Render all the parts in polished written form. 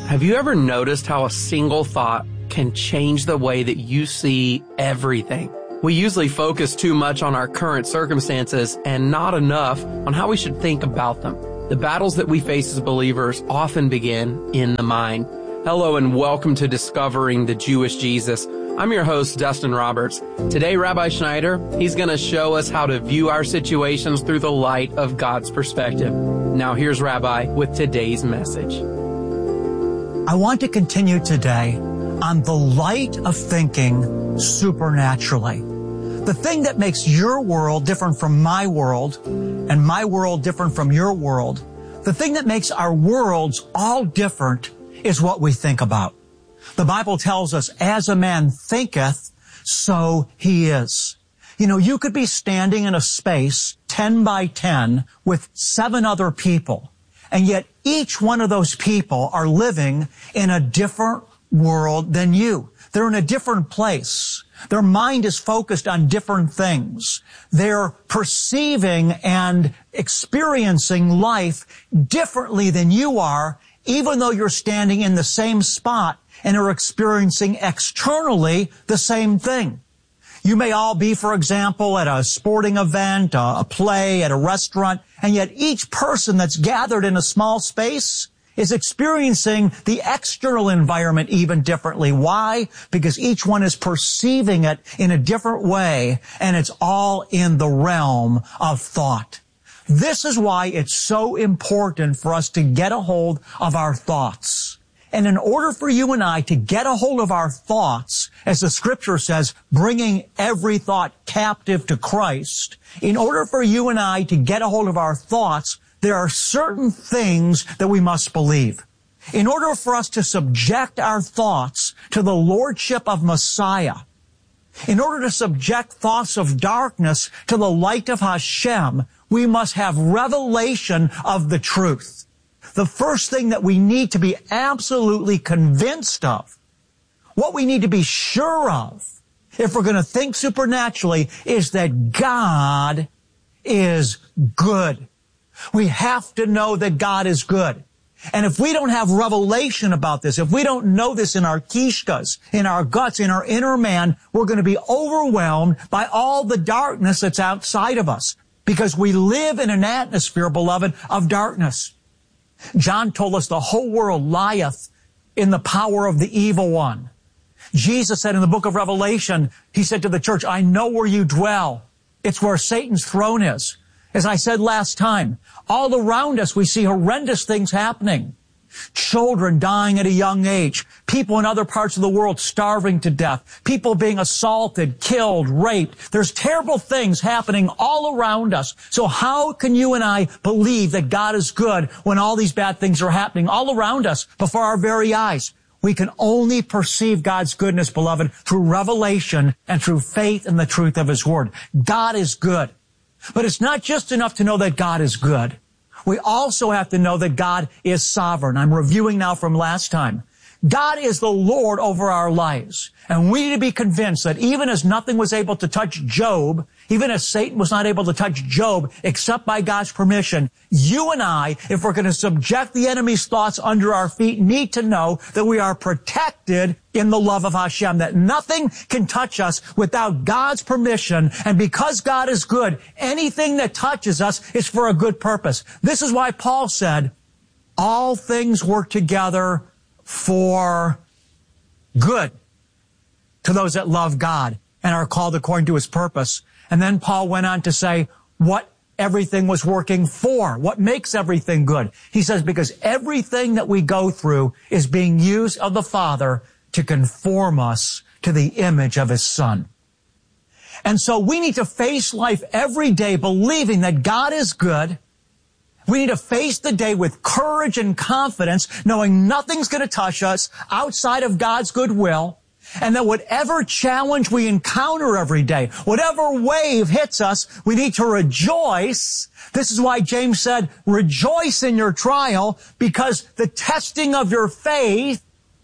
Have you ever noticed how a single thought can change the way that you see everything? We usually focus too much on our current circumstances and not enough on how we should think about them. The battles that we face as believers often begin in the mind. Hello and welcome to Discovering the Jewish Jesus. I'm your host, Dustin Roberts. Today, Rabbi Schneider, he's going to show us how to view our situations through the light of God's perspective. Now here's Rabbi with today's message. I want to continue today on the light of thinking supernaturally. The thing that makes your world different from my world and my world different from your world, the thing that makes our worlds all different is what we think about. The Bible tells us, as a man thinketh, so he is. You know, you could be standing in a space 10 by 10 with 7 other people, and yet each one of those people are living in a different world than you. They're in a different place. Their mind is focused on different things. They're perceiving and experiencing life differently than you are, even though you're standing in the same spot and are experiencing externally the same thing. You may all be, for example, at a sporting event, a play, at a restaurant, and yet each person that's gathered in a small space is experiencing the external environment even differently. Why? Because each one is perceiving it in a different way, and it's all in the realm of thought. This is why it's so important for us to get a hold of our thoughts. And in order for you and I to get a hold of our thoughts, as the scripture says, bringing every thought captive to Christ, in order for you and I to get a hold of our thoughts, there are certain things that we must believe. In order for us to subject our thoughts to the lordship of Messiah, in order to subject thoughts of darkness to the light of Hashem, we must have revelation of the truth. The first thing that we need to be absolutely convinced of, what we need to be sure of, if we're going to think supernaturally, is that God is good. We have to know that God is good. And if we don't have revelation about this, if we don't know this in our kishkas, in our guts, in our inner man, we're going to be overwhelmed by all the darkness that's outside of us. Because we live in an atmosphere, beloved, of darkness. John told us the whole world lieth in the power of the evil one. Jesus said in the book of Revelation, he said to the church, I know where you dwell. It's where Satan's throne is. As I said last time, all around us we see horrendous things happening. Children dying at a young age, people in other parts of the world starving to death, people being assaulted, killed, raped. There's terrible things happening all around us. So how can you and I believe that God is good when all these bad things are happening all around us before our very eyes? We can only perceive God's goodness, beloved, through revelation and through faith in the truth of His Word. God is good. But it's not just enough to know that God is good. We also have to know that God is sovereign. I'm reviewing now from last time. God is the Lord over our lives. And we need to be convinced that even as nothing was able to touch Job, even as Satan was not able to touch Job except by God's permission, you and I, if we're going to subject the enemy's thoughts under our feet, need to know that we are protected in the love of Hashem, that nothing can touch us without God's permission. And because God is good, anything that touches us is for a good purpose. This is why Paul said, all things work together for good to those that love God and are called according to His purpose. And then Paul went on to say what everything was working for, what makes everything good. He says, because everything that we go through is being used of the Father to conform us to the image of His Son. And so we need to face life every day believing that God is good. We need to face the day with courage and confidence, knowing nothing's going to touch us outside of God's goodwill, and that whatever challenge we encounter every day, whatever wave hits us, we need to rejoice. This is why James said, rejoice in your trial, because the testing of your faith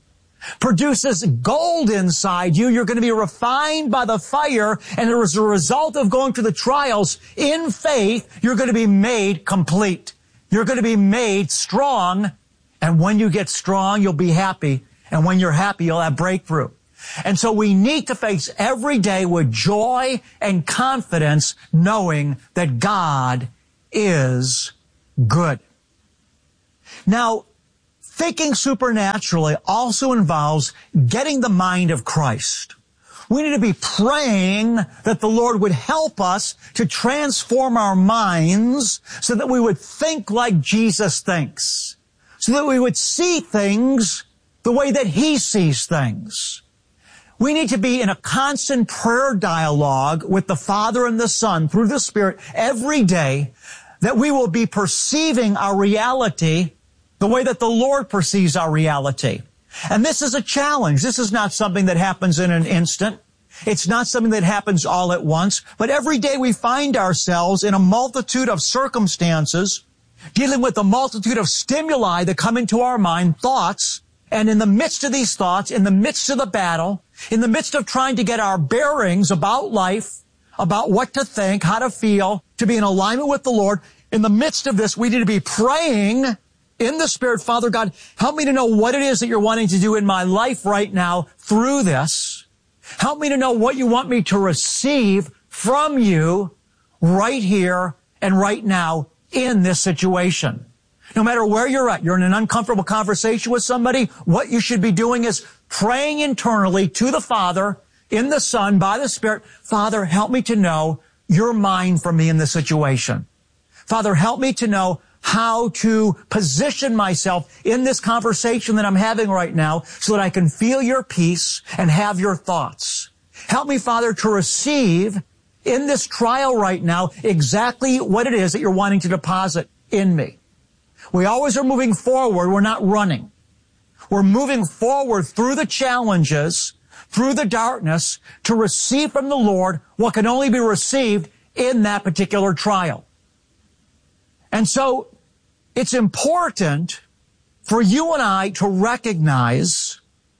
produces gold inside you. You're going to be refined by the fire, and as a result of going through the trials in faith, you're going to be made complete. You're going to be made strong And when you get strong, you'll be happy. And when you're happy, you'll have breakthrough. And so we need to face every day with joy and confidence, knowing that God is good. Now, thinking supernaturally also involves getting the mind of Christ. We need to be praying that the Lord would help us to transform our minds so that we would think like Jesus thinks, so that we would see things the way that He sees things. We need to be in a constant prayer dialogue with the Father and the Son through the Spirit every day, that we will be perceiving our reality the way that the Lord perceives our reality. And this is a challenge. This is not something that happens in an instant. It's not something that happens all at once. But every day we find ourselves in a multitude of circumstances, dealing with a multitude of stimuli that come into our mind, thoughts. And in the midst of these thoughts, in the midst of the battle, in the midst of trying to get our bearings about life, about what to think, how to feel, to be in alignment with the Lord, in the midst of this, we need to be praying in the Spirit, Father God, help me to know what it is that you're wanting to do in my life right now through this. Help me to know what you want me to receive from you right here and right now in this situation. No matter where you're at, you're in an uncomfortable conversation with somebody, what you should be doing is praying internally to the Father, in the Son, by the Spirit, Father, help me to know your mind for me in this situation. Father, help me to know how to position myself in this conversation that I'm having right now so that I can feel your peace and have your thoughts. Help me, Father, to receive in this trial right now exactly what it is that you're wanting to deposit in me. We always are moving forward. We're not running. We're moving forward through the challenges, through the darkness, to receive from the Lord what can only be received in that particular trial. And so it's important for you and I to recognize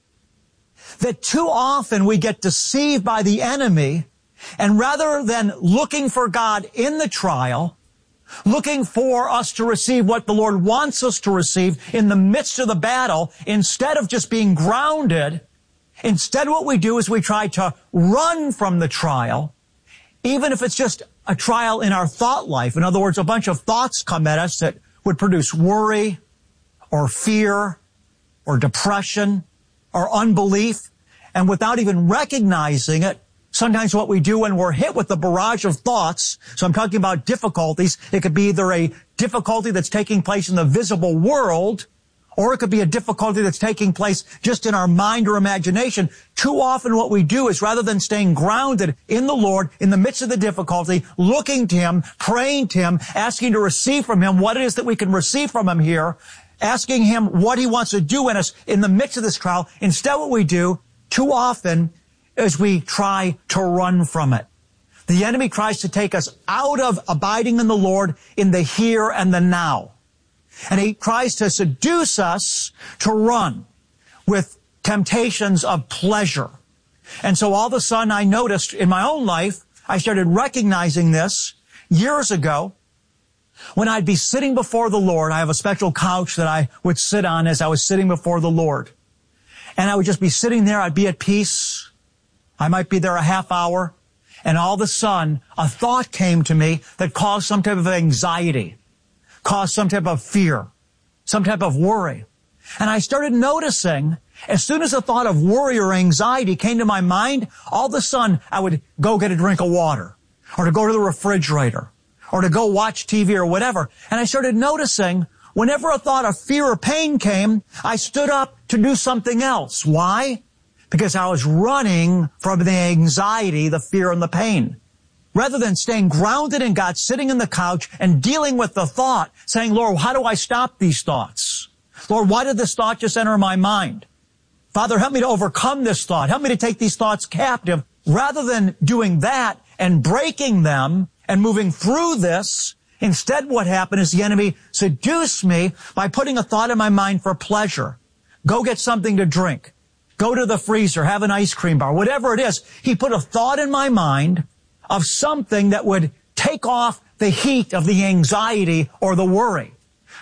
that too often we get deceived by the enemy, and rather than looking for God in the trial, looking for us to receive what the Lord wants us to receive in the midst of the battle, instead of just being grounded, instead what we do is we try to run from the trial, even if it's just a trial in our thought life. In other words, a bunch of thoughts come at us that would produce worry or fear or depression or unbelief. And without even recognizing it, sometimes what we do when we're hit with the barrage of thoughts, so I'm talking about difficulties, it could be either a difficulty that's taking place in the visible world, or it could be a difficulty that's taking place just in our mind or imagination. Too often what we do is, rather than staying grounded in the Lord in the midst of the difficulty, looking to Him, praying to Him, asking to receive from Him what it is that we can receive from Him here, asking Him what He wants to do in us in the midst of this trial, instead what we do too often is we try to run from it. The enemy tries to take us out of abiding in the Lord in the here and the now. And he tries to seduce us to run with temptations of pleasure. And so all of a sudden I noticed in my own life, I started recognizing this years ago when I'd be sitting before the Lord. I have a special couch that I would sit on as I was sitting before the Lord. And I would just be sitting there. I'd be at peace. I might be there a half hour. And all of a sudden, a thought came to me that caused some type of anxiety, caused some type of fear, some type of worry. And I started noticing, as soon as a thought of worry or anxiety came to my mind, all of a sudden I would go get a drink of water, or to go to the refrigerator, or to go watch TV or whatever. And I started noticing, whenever a thought of fear or pain came, I stood up to do something else. Why? Because I was running from the anxiety, the fear, and the pain. Rather than staying grounded in God, sitting in the couch and dealing with the thought, saying, Lord, how do I stop these thoughts? Lord, why did this thought just enter my mind? Father, help me to overcome this thought. Help me to take these thoughts captive. Rather than doing that and breaking them and moving through this, instead what happened is the enemy seduced me by putting a thought in my mind for pleasure. Go get something to drink. Go to the freezer, have an ice cream bar, whatever it is. He put a thought in my mind of something that would take off the heat of the anxiety or the worry.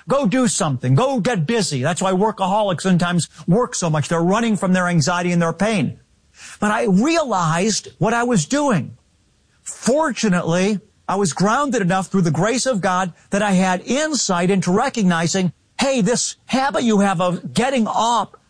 Go do something. Go get busy. That's why workaholics sometimes work so much. They're running from their anxiety and their pain. But I realized what I was doing. Fortunately, I was grounded enough through the grace of God that I had insight into recognizing, hey, this habit you have of getting up